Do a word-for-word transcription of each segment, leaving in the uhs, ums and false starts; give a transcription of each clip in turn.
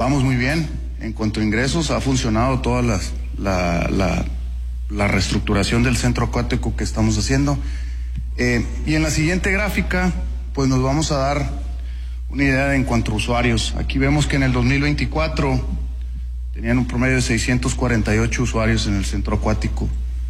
vamos muy bien. En cuanto a ingresos, ha funcionado toda las, la, la, la reestructuración del centro acuático que estamos haciendo. Eh, y en la siguiente gráfica, pues nos vamos a dar una idea en cuanto a usuarios. Aquí vemos que en el dos mil veinticuatro tenían un promedio de seiscientos cuarenta y ocho usuarios en el centro acuático.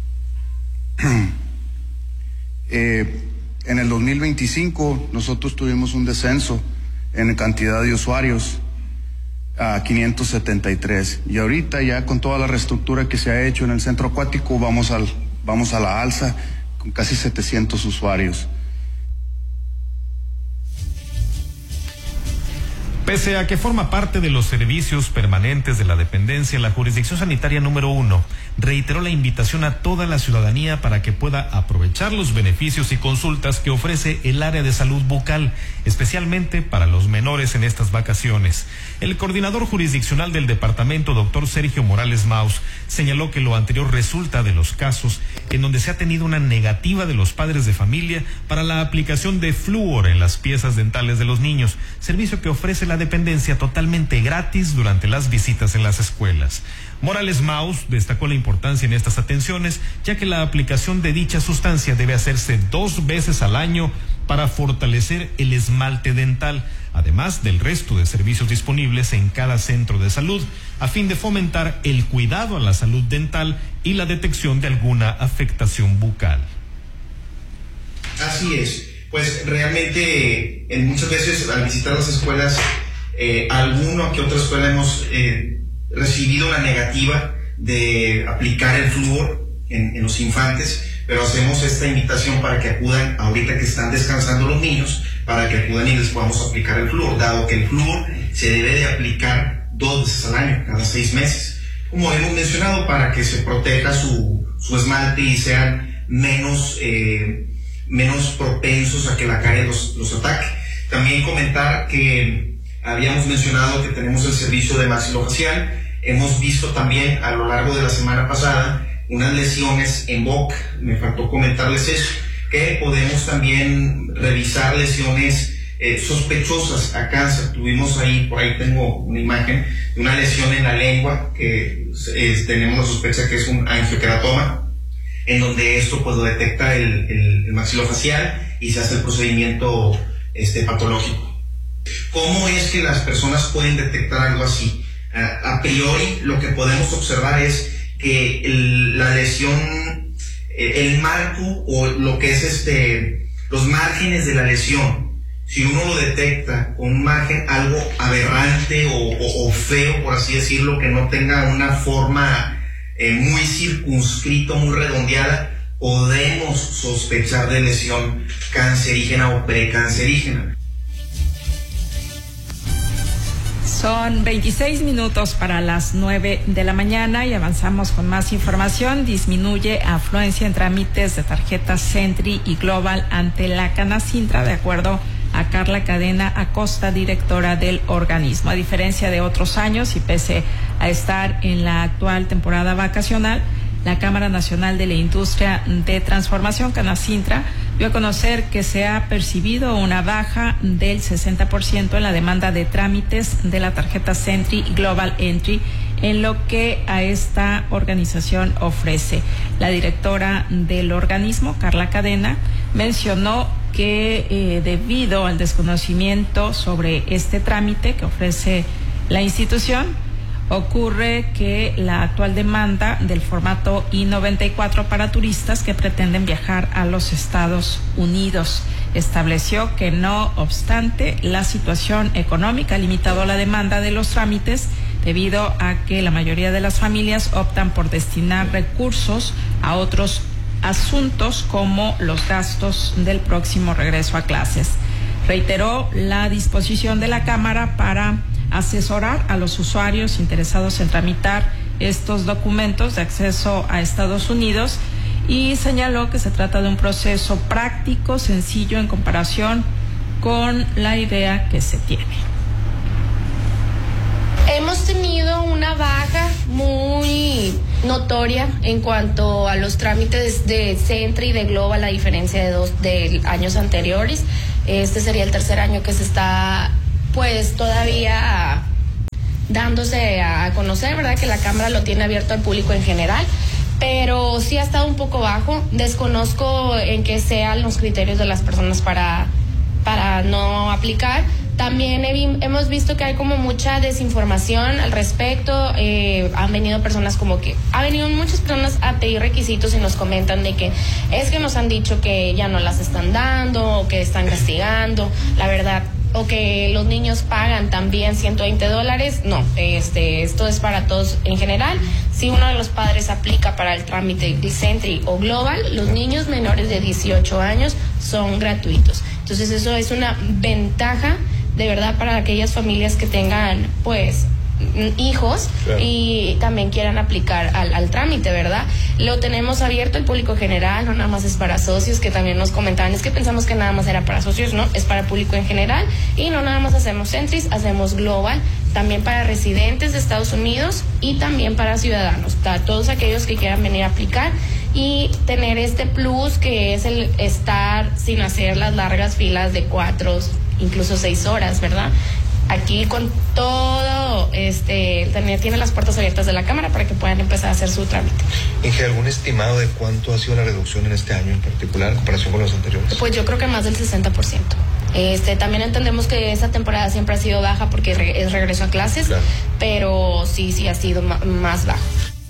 eh, en el dos mil veinticinco nosotros tuvimos un descenso en cantidad de usuarios a quinientos setenta y tres, y ahorita ya con toda la reestructura que se ha hecho en el centro acuático vamos al vamos a la alza con casi setecientos usuarios. Pese a que forma parte de los servicios permanentes de la dependencia, la jurisdicción sanitaria número uno reiteró la invitación a toda la ciudadanía para que pueda aprovechar los beneficios y consultas que ofrece el área de salud bucal, especialmente para los menores en estas vacaciones. El coordinador jurisdiccional del departamento, doctor Sergio Morales Maus, señaló que lo anterior resulta de los casos en donde se ha tenido una negativa de los padres de familia para la aplicación de flúor en las piezas dentales de los niños, servicio que ofrece la dependencia totalmente gratis durante las visitas en las escuelas. Morales Maus destacó la importancia en estas atenciones, ya que la aplicación de dicha sustancia debe hacerse dos veces al año para fortalecer el esmalte dental, además del resto de servicios disponibles en cada centro de salud, a fin de fomentar el cuidado a la salud dental y la detección de alguna afectación bucal. Así es, pues realmente en muchas veces al visitar las escuelas, eh, alguno que otra escuela hemos eh, recibido una negativa de aplicar el flúor en, en los infantes, pero hacemos esta invitación para que acudan ahorita que están descansando los niños, para que acudan y les podamos aplicar el flúor, dado que el flúor se debe de aplicar dos veces al año, cada seis meses, como hemos mencionado, para que se proteja su, su esmalte y sean menos, eh, menos propensos a que la carie los, los ataque. También comentar que habíamos mencionado que tenemos el servicio de maxilofacial. Hemos visto también a lo largo de la semana pasada unas lesiones en boca, me faltó comentarles eso, que podemos también revisar lesiones eh, sospechosas a cáncer. Tuvimos ahí, por ahí tengo una imagen de una lesión en la lengua que eh, tenemos la sospecha que es un angioqueratoma, en donde esto pues lo detecta el, el, el maxilofacial y se hace el procedimiento este, patológico. ¿Cómo es que las personas pueden detectar algo así? A, a priori lo que podemos observar es que el, la lesión, el marco o lo que es este, los márgenes de la lesión, si uno lo detecta con un margen algo aberrante o, o, o feo, por así decirlo, que no tenga una forma eh, muy circunscrita, muy redondeada, podemos sospechar de lesión cancerígena o precancerígena. Son veintiséis minutos para las nueve de la mañana y avanzamos con más información. Disminuye afluencia en trámites de tarjetas Sentry y Global ante la Canacintra, de acuerdo a Carla Cadena Acosta, directora del organismo. A diferencia de otros años y pese a estar en la actual temporada vacacional, la Cámara Nacional de la Industria de Transformación, Canacintra, dio a conocer que se ha percibido una baja del sesenta por ciento en la demanda de trámites de la tarjeta Sentry y Global Entry, en lo que a esta organización ofrece. La directora del organismo, Carla Cadena, mencionó que eh, debido al desconocimiento sobre este trámite que ofrece la institución, ocurre que la actual demanda del formato I noventa y cuatro para turistas que pretenden viajar a los Estados Unidos. Estableció que no obstante la situación económica ha limitado la demanda de los trámites debido a que la mayoría de las familias optan por destinar recursos a otros asuntos como los gastos del próximo regreso a clases. Reiteró la disposición de la Cámara para asesorar a los usuarios interesados en tramitar estos documentos de acceso a Estados Unidos y señaló que se trata de un proceso práctico, sencillo en comparación con la idea que se tiene. Hemos tenido una baja muy notoria en cuanto a los trámites de Sentry y de Global, a diferencia de dos de años anteriores. Este sería el tercer año que se está pues todavía dándose a conocer, ¿verdad? Que la Cámara lo tiene abierto al público en general, pero sí ha estado un poco bajo. Desconozco en qué sean los criterios de las personas para, para no aplicar. También he, hemos visto que hay como mucha desinformación al respecto. Eh, han venido personas como que, ha venido muchas personas a pedir requisitos y nos comentan de que es que nos han dicho que ya no las están dando o que están castigando, la verdad, o que los niños pagan también ciento veinte dólares. No, este, esto es para todos en general. Si uno de los padres aplica para el trámite de Sentry o Global, los niños menores de dieciocho años son gratuitos. Entonces eso es una ventaja de verdad para aquellas familias que tengan pues hijos, claro, y también quieran aplicar al, al trámite, ¿verdad? Lo tenemos abierto al público general, no nada más es para socios, que también nos comentaban, es que pensamos que nada más era para socios, no, es para público en general, y no nada más hacemos Sentry, hacemos Global, también para residentes de Estados Unidos y también para ciudadanos, para todos aquellos que quieran venir a aplicar y tener este plus que es el estar sin hacer las largas filas de cuatro, incluso seis horas, ¿verdad? Aquí con todo, este, también tiene las puertas abiertas de la Cámara para que puedan empezar a hacer su trámite. Inge, ¿algún estimado de cuánto ha sido la reducción en este año en particular en comparación con los anteriores? Pues yo creo que más del sesenta por ciento. Este, también entendemos que esta temporada siempre ha sido baja porque es regreso a clases, claro, pero sí, sí ha sido más bajo.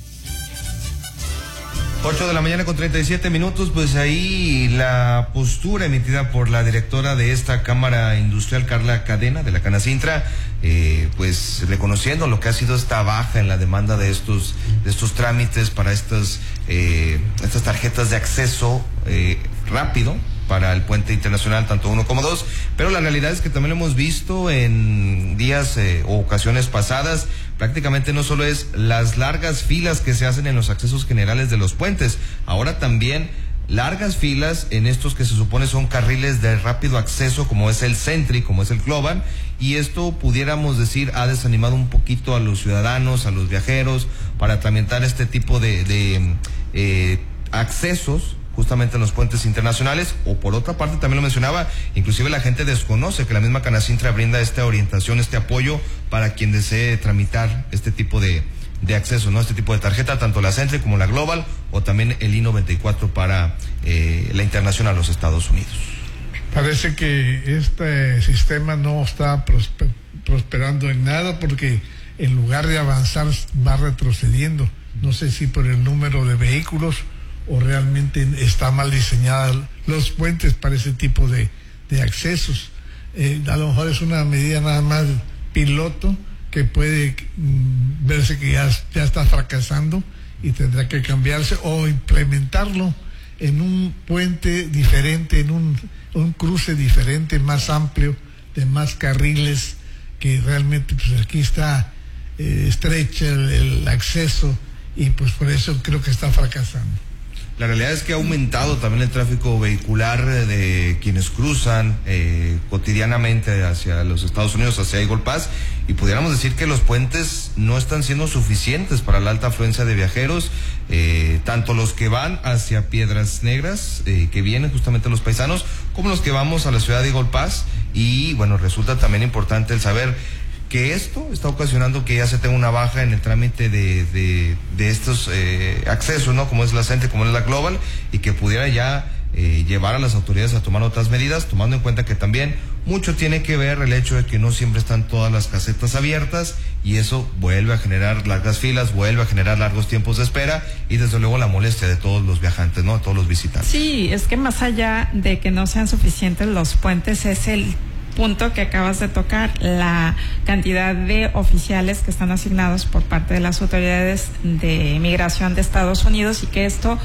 ocho de la mañana con treinta y siete minutos, pues ahí la postura emitida por la directora de esta Cámara Industrial, Carla Cadena, de la Canacintra, eh, pues reconociendo lo que ha sido esta baja en la demanda de estos de estos trámites para estas eh, estas tarjetas de acceso eh, rápido para el puente internacional, tanto uno como dos, pero la realidad es que también lo hemos visto en días eh, o ocasiones pasadas. Prácticamente no solo es las largas filas que se hacen en los accesos generales de los puentes, ahora también largas filas en estos que se supone son carriles de rápido acceso, como es el Sentry, como es el Global, y esto pudiéramos decir ha desanimado un poquito a los ciudadanos, a los viajeros, para tramitar este tipo de, de eh, accesos justamente en los puentes internacionales. O por otra parte, también lo mencionaba, inclusive la gente desconoce que la misma Canacintra brinda esta orientación, este apoyo para quien desee tramitar este tipo de, de acceso, ¿no? Este tipo de tarjeta, tanto la Sentry como la Global, o también el I noventa y cuatro para eh, la internacional a los Estados Unidos. Parece que este sistema no está prosper, prosperando en nada, porque en lugar de avanzar va retrocediendo. No sé si por el número de vehículos o realmente está mal diseñada los puentes para ese tipo de, de accesos. Eh, a lo mejor es una medida nada más piloto que puede mm, verse que ya, ya está fracasando y tendrá que cambiarse o implementarlo en un puente diferente, en un, un cruce diferente, más amplio, de más carriles, que realmente pues aquí está eh, estrecha el, el acceso, y pues por eso creo que está fracasando. La realidad es que ha aumentado también el tráfico vehicular de quienes cruzan eh, cotidianamente hacia los Estados Unidos, hacia Eagle Pass, y pudiéramos decir que los puentes no están siendo suficientes para la alta afluencia de viajeros, eh, tanto los que van hacia Piedras Negras, eh, que vienen justamente los paisanos, como los que vamos a la ciudad de Eagle Pass. Y bueno, resulta también importante el saber que esto está ocasionando que ya se tenga una baja en el trámite de, de, de estos eh, accesos, ¿no? Como es la Sentry, como es la Global, y que pudiera ya eh, llevar a las autoridades a tomar otras medidas, tomando en cuenta que también mucho tiene que ver el hecho de que no siempre están todas las casetas abiertas, y eso vuelve a generar largas filas, vuelve a generar largos tiempos de espera, y desde luego la molestia de todos los viajantes, ¿no? De todos los visitantes. Sí, es que más allá de que no sean suficientes los puentes, es el punto que acabas de tocar, la cantidad de oficiales que están asignados por parte de las autoridades de migración de Estados Unidos, y que esto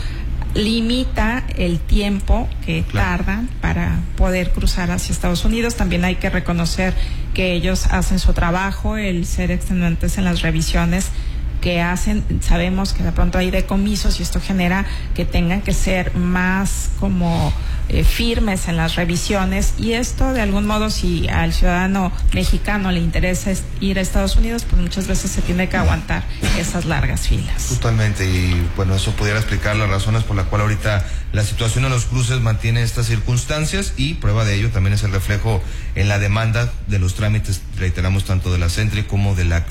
limita el tiempo que claro. tardan para poder cruzar hacia Estados Unidos. También hay que reconocer que ellos hacen su trabajo, el ser extenuantes en las revisiones que hacen. Sabemos que de pronto hay decomisos y esto genera que tengan que ser más como eh, firmes en las revisiones, y esto de algún modo, si al ciudadano mexicano le interesa ir a Estados Unidos, pues muchas veces se tiene que aguantar esas largas filas. Totalmente, y bueno, eso pudiera explicar las razones por las cuales ahorita la situación en los cruces mantiene estas circunstancias, y prueba de ello también es el reflejo en la demanda de los trámites, reiteramos, tanto de la Sentry como de la